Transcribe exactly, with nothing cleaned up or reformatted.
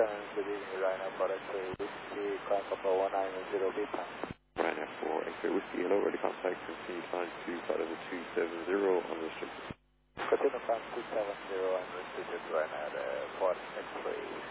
turns the reading right now for X-ray whiskey, climb up one nine zero B time. Right now for X-ray whiskey, hello, ready contact, continue climb to flight level two seven zero, unrestricted. Continue climb two seven zero, unrestricted right now, the Fort X-ray.